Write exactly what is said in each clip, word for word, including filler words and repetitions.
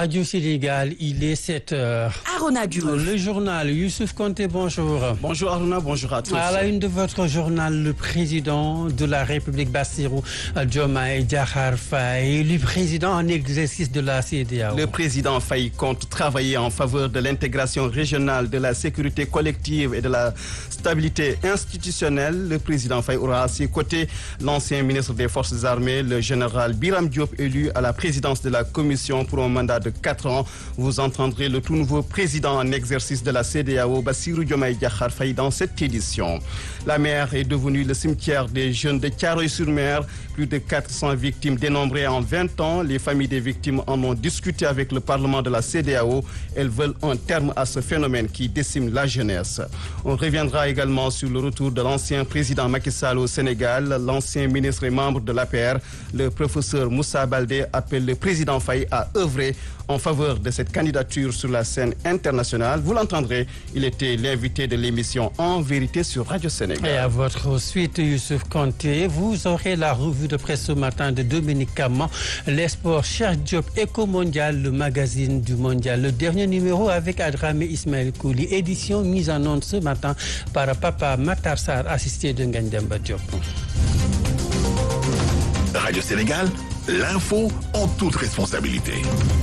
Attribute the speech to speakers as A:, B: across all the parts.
A: Radio Sénégal, il est sept heures.
B: Arona Diouf.
A: Le journal, Youssouf Konté, bonjour.
C: Bonjour Aruna, bonjour à tous.
A: À la une de votre journal, le président de la République, Bassirou Diomaye Diakhar Faye, le président en exercice de la C E D A O.
C: Le président Faye compte travailler en faveur de l'intégration régionale, de la sécurité collective et de la stabilité institutionnelle. Le président Faye aura à ses côtés l'ancien ministre des Forces armées, le général Biram Diop, élu à la présidence de la commission pour un mandat de quatre ans. Vous entendrez le tout nouveau président en exercice de la C E D A O, Bassirou Diomaye Diakhar Faye, dans cette édition. La mer est devenue le cimetière des jeunes de Thiaroye-sur-Mer. Plus de quatre cents victimes dénombrées en vingt ans. Les familles des victimes en ont discuté avec le Parlement de la C E D A O. Elles veulent un terme à ce phénomène qui décime la jeunesse. On reviendra également sur le retour de l'ancien président Macky Sall au Sénégal. L'ancien ministre et membre de l'A P R, le professeur Moussa Baldé, appelle le président Faye à œuvrer en faveur de cette candidature sur la scène internationale. Vous l'entendrez, il était l'invité de l'émission En Vérité sur Radio Sénégal.
A: Et à votre suite, Youssouf Konté, vous aurez la revue de presse ce matin de Dominique Caman, les sports, Cheikh Diop, Éco Mondial, le magazine du Mondial, le dernier numéro avec Adramé Ismaël Kouli, édition mise en onde ce matin par Papa Matar Sarr, assisté de Ngagne Demba Diop.
D: Radio Sénégal, l'info en toute responsabilité.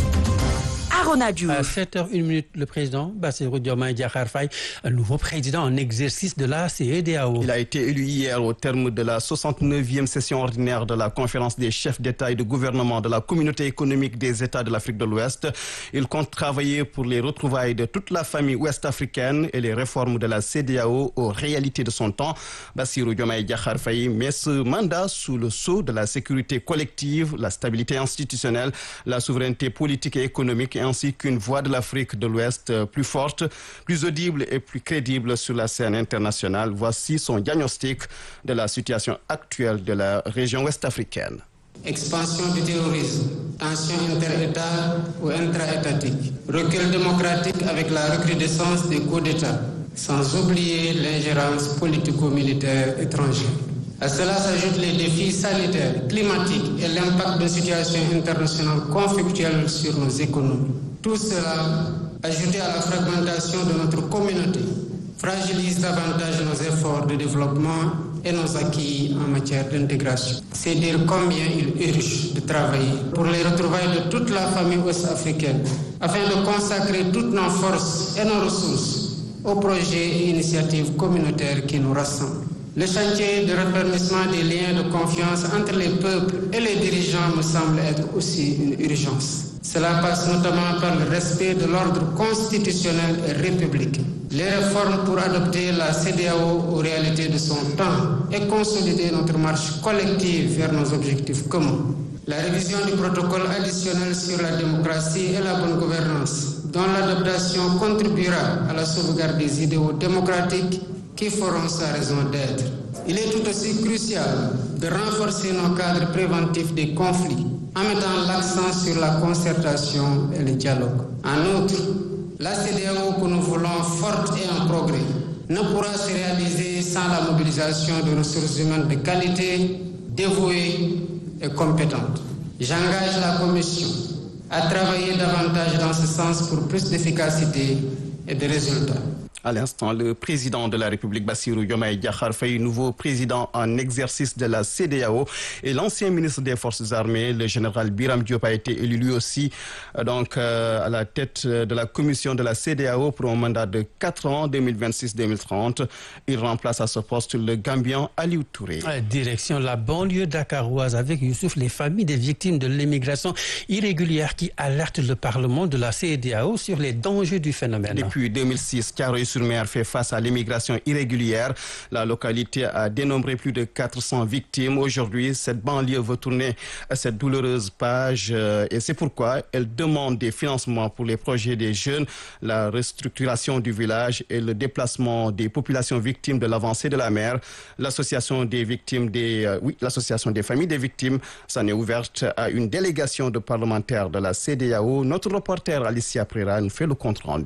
B: Arona Diouf.
A: À sept heures une minute, le président Bassirou Diomaye Diakhar Faye, un nouveau président en exercice de la C E D A O.
C: Il a été élu hier au terme de la soixante-neuvième session ordinaire de la conférence des chefs d'État et de gouvernement de la communauté économique des États de l'Afrique de l'Ouest. Il compte travailler pour les retrouvailles de toute la famille ouest-africaine et les réformes de la C E D A O aux réalités de son temps. Bassirou Diomaye Diakhar Faye met ce mandat sous le sceau de la sécurité collective, la stabilité institutionnelle, la souveraineté politique et économique, ainsi qu'une voix de l'Afrique de l'Ouest plus forte, plus audible et plus crédible sur la scène internationale. Voici son diagnostic de la situation actuelle de la région ouest-africaine.
E: Expansion du terrorisme, tensions inter-États ou intra-étatiques, recul démocratique avec la recrudescence des coups d'État, sans oublier l'ingérence politico-militaire étrangère. À cela s'ajoutent les défis sanitaires, climatiques et l'impact de situations internationales conflictuelles sur nos économies. Tout cela, ajouté à la fragmentation de notre communauté, fragilise davantage nos efforts de développement et nos acquis en matière d'intégration. C'est dire combien il urge de travailler pour les retrouvailles de toute la famille ouest-africaine, afin de consacrer toutes nos forces et nos ressources aux projets et initiatives communautaires qui nous rassemblent. Le chantier de raffermissement des liens de confiance entre les peuples et les dirigeants me semble être aussi une urgence. Cela passe notamment par le respect de l'ordre constitutionnel et républicain. Les réformes pour adopter la C E D A O aux réalités de son temps et consolider notre marche collective vers nos objectifs communs. La révision du protocole additionnel sur la démocratie et la bonne gouvernance, dont l'adoption contribuera à la sauvegarde des idéaux démocratiques qui feront sa raison d'être. Il est tout aussi crucial de renforcer nos cadres préventifs des conflits en mettant l'accent sur la concertation et le dialogue. En outre, la C E D A O que nous voulons forte et en progrès ne pourra se réaliser sans la mobilisation de ressources humaines de qualité, dévouées et compétentes. J'engage la Commission à travailler davantage dans ce sens pour plus d'efficacité et de résultats.
C: À l'instant, le président de la République, Bassirou Diomaye Diakhar Faye, nouveau président en exercice de la C E D A O, et l'ancien ministre des Forces armées, le général Biram Diop, a été élu lui aussi donc, euh, à la tête de la commission de la C E D A O pour un mandat de quatre ans, deux mille vingt-six deux mille trente. Il remplace à ce poste le Gambien Aliou Touré.
A: Direction la banlieue dakaroise avec Youssouf, les familles des victimes de l'immigration irrégulière qui alertent le Parlement de la C E D A O sur les dangers du phénomène.
C: Depuis deux mille six, Thiaroye-sur-Mer fait face à l'immigration irrégulière. La localité a dénombré plus de quatre cents victimes. Aujourd'hui, cette banlieue veut tourner cette douloureuse page et c'est pourquoi elle demande des financements pour les projets des jeunes, la restructuration du village et le déplacement des populations victimes de l'avancée de la mer. L'association des victimes des, euh, oui, l'association des familles des victimes s'en est ouverte à une délégation de parlementaires de la C E D A O. Notre reporter Alicia Prera nous fait le compte rendu.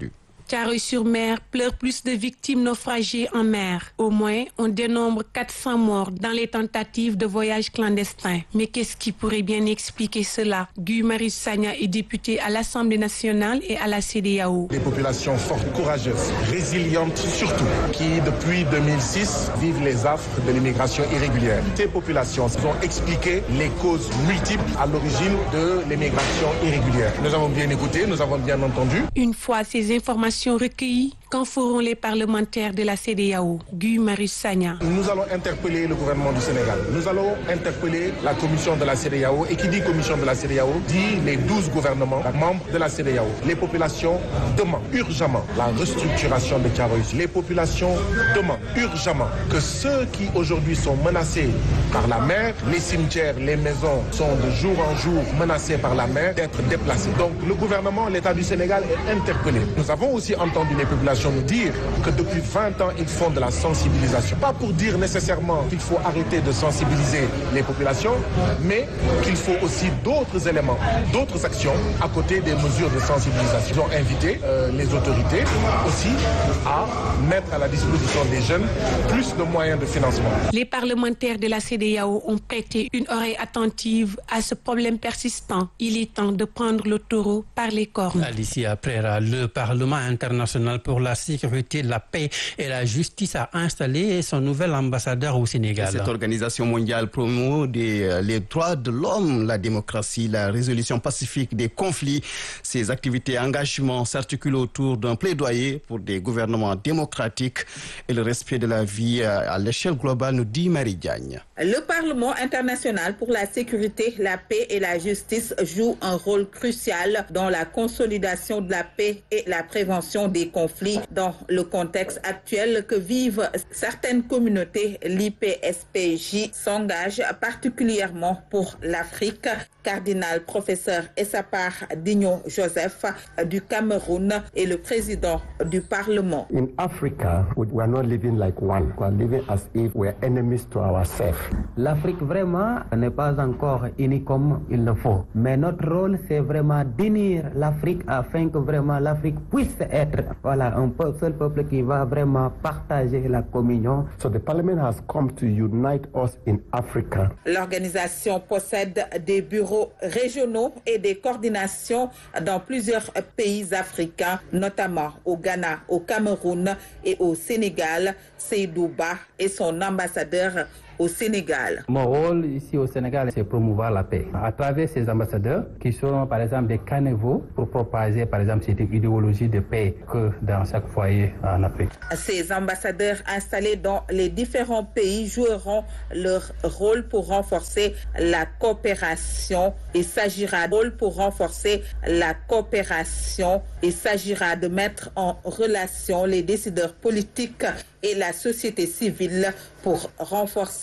F: Thiaroye-sur-Mer pleure plus de victimes naufragées en mer. Au moins, on dénombre quatre cents morts dans les tentatives de voyage clandestin. Mais qu'est-ce qui pourrait bien expliquer cela? Guy Marius Sagna est député à l'Assemblée nationale et à la C E D E A O.
G: Des populations fortes, courageuses, résilientes surtout, qui depuis deux mille six vivent les affres de l'immigration irrégulière. Ces populations ont expliqué les causes multiples à l'origine de l'immigration irrégulière. Nous avons bien écouté, nous avons bien entendu.
F: Une fois ces informations recueillies, qu'en feront les parlementaires de la C E D E A O? Guy Marius Sagna.
G: Nous allons interpeller le gouvernement du Sénégal. Nous allons interpeller la commission de la C E D E A O. Et qui dit commission de la C E D E A O dit les douze gouvernements membres de la C E D E A O. Les populations demandent urgemment la restructuration de Thiaroye. Les populations demandent urgemment que ceux qui aujourd'hui sont menacés par la mer, les cimetières, les maisons sont de jour en jour menacés par la mer, d'être déplacés. Donc le gouvernement, l'État du Sénégal est interpellé. Nous avons aussi entendu les populations nous dire que depuis vingt ans, ils font de la sensibilisation. Pas pour dire nécessairement qu'il faut arrêter de sensibiliser les populations, mais qu'il faut aussi d'autres éléments, d'autres actions à côté des mesures de sensibilisation. Ils ont invité euh, les autorités aussi à mettre à la disposition des jeunes plus de moyens de financement.
F: Les parlementaires de la C E D E A O ont prêté une oreille attentive à ce problème persistant. Il est temps de prendre le taureau par les cornes.
A: Alicia Prera, le Parlement international pour la sécurité, la paix et la justice a installé son nouvel ambassadeur au Sénégal.
C: Cette organisation mondiale promeut des, les droits de l'homme, la démocratie, la résolution pacifique des conflits. Ces activités et engagements s'articulent autour d'un plaidoyer pour des gouvernements démocratiques et le respect de la vie à l'échelle globale, nous dit Marie Diagne.
H: Le Parlement international pour la sécurité, la paix et la justice joue un rôle crucial dans la consolidation de la paix et la prévention des conflits dans le contexte actuel que vivent certaines communautés. L'I P S P J s'engage particulièrement pour l'Afrique. Cardinal professeur Essapar Digno Joseph du Cameroun est le président du Parlement.
I: In Africa, we are not living like one. We are living as if we are enemies to ourselves. L'Afrique vraiment n'est pas encore unie comme il le faut. Mais notre rôle, c'est vraiment d'unir l'Afrique afin que vraiment l'Afrique puisse être voilà, un seul peuple qui va vraiment partager la communion. So the Parliament has come to unite us in Africa.
H: L'organisation possède des bureaux régionaux et des coordinations dans plusieurs pays africains, notamment au Ghana, au Cameroun et au Sénégal. Seydou Ba est son ambassadeur au Sénégal.
J: Mon rôle ici au Sénégal, c'est promouvoir la paix. À travers ces ambassadeurs, qui seront par exemple des caniveaux pour propager par exemple cette idéologie de paix que dans chaque foyer en Afrique.
H: Ces ambassadeurs installés dans les différents pays joueront leur rôle pour renforcer la coopération. Il s'agira de rôle pour renforcer la coopération. Il s'agira de mettre en relation les décideurs politiques et la société civile pour renforcer